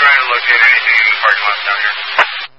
trying to locate anything in the parking lot down here.